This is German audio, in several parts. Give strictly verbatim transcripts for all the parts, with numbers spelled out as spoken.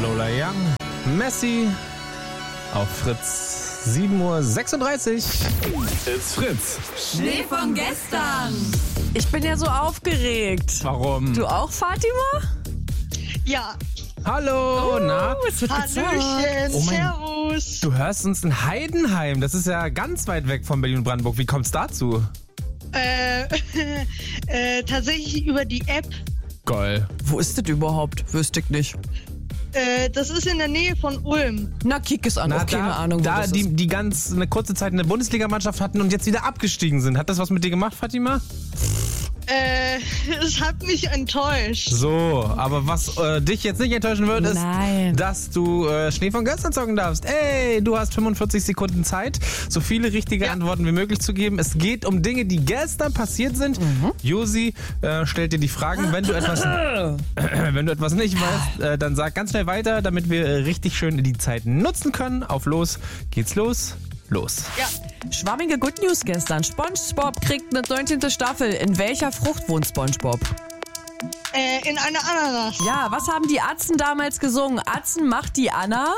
Lola Young, Messi auf Fritz, sieben Uhr sechsunddreißig. It's Fritz. Schnee von gestern. Ich bin ja so aufgeregt. Warum? Du auch, Fatima? Ja. Hallo, na? Es wird gezockt. Hallöchen, Oh mein- servus. Du hörst uns in Heidenheim. Das ist ja ganz weit weg von Berlin und Brandenburg. Wie kommt's dazu? Äh, äh, tatsächlich über die App. Geil. Wo ist das überhaupt? Wüsste ich nicht. Äh, das ist in der Nähe von Ulm. Na, kick es an. Na, Auch keine da, Ahnung, wo da das die, ist. die ganz eine kurze Zeit eine Bundesligamannschaft hatten und jetzt wieder abgestiegen sind. Hat das was mit dir gemacht, Fatima? Äh, es hat mich enttäuscht. So, aber was äh, dich jetzt nicht enttäuschen wird, ist, Nein. dass du äh, Schnee von gestern zocken darfst. Ey, du hast fünfundvierzig Sekunden Zeit, so viele richtige Ja. Antworten wie möglich zu geben. Es geht um Dinge, die gestern passiert sind. Mhm. Josi äh, stellt dir die Fragen. Wenn du etwas, wenn du etwas nicht weißt, äh, dann sag ganz schnell weiter, damit wir äh, richtig schön die Zeit nutzen können. Auf los geht's los. Los. Ja. Schwammige Good News gestern. SpongeBob kriegt eine neunzehnte Staffel. In welcher Frucht wohnt SpongeBob? Äh, in einer Ananas. Ja, was haben die Atzen damals gesungen? Atzen macht die Anna?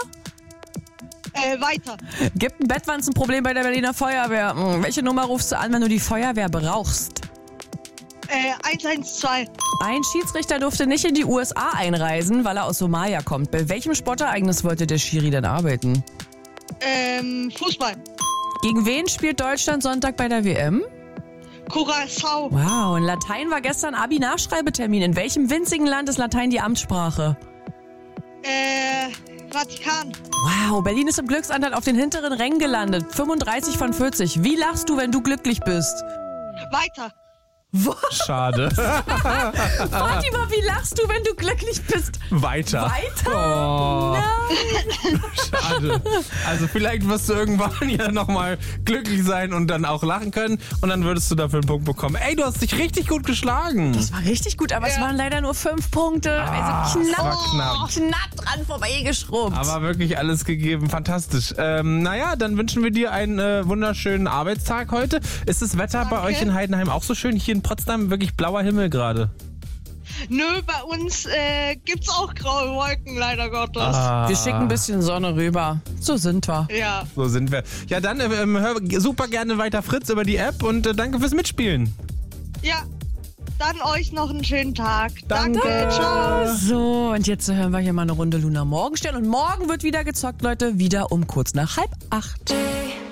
Äh, weiter. Gibt ein Bettwanzenproblem bei der Berliner Feuerwehr. Hm, welche Nummer rufst du an, wenn du die Feuerwehr brauchst? Äh, eins eins zwei. Ein Schiedsrichter durfte nicht in die U S A einreisen, weil er aus Somalia kommt. Bei welchem Sportereignis wollte der Schiri denn arbeiten? Ähm, Fußball. Gegen wen spielt Deutschland Sonntag bei der W M? Curaçao. Wow, in Latein war gestern Abi-Nachschreibetermin. In welchem winzigen Land ist Latein die Amtssprache? Äh, Vatikan. Wow, Berlin ist im Glücksanteil auf den hinteren Rängen gelandet. fünfunddreißig von vierzig. Wie lachst du, wenn du glücklich bist? Weiter. Schade. Fatima, wie lachst du, wenn du glücklich bist? Weiter. Weiter? Oh, schade. Also vielleicht wirst du irgendwann ja nochmal glücklich sein und dann auch lachen können und dann würdest du dafür einen Punkt bekommen. Ey, du hast dich richtig gut geschlagen. Das war richtig gut, aber es Ja. waren leider nur fünf Punkte. Ah, also es knapp, war knapp. knapp dran vorbeigeschrubbt. Aber wirklich alles gegeben, fantastisch. Ähm, naja, dann wünschen wir dir einen äh, wunderschönen Arbeitstag heute. Ist das Wetter bei Danke. euch in Heidenheim auch so schön? Hier in Potsdam wirklich blauer Himmel gerade. Nö, bei uns äh, gibt's auch graue Wolken, leider Gottes. Ah, Wir schicken ein bisschen Sonne rüber. So sind wir. Ja. So sind wir. Ja, dann äh, ähm, hör super gerne weiter Fritz über die App und äh, danke fürs Mitspielen. Ja. Dann euch noch einen schönen Tag. Danke. Ciao. So, und jetzt hören wir hier mal eine Runde Luna Morgenstern. Und morgen wird wieder gezockt, Leute, wieder um kurz nach halb acht.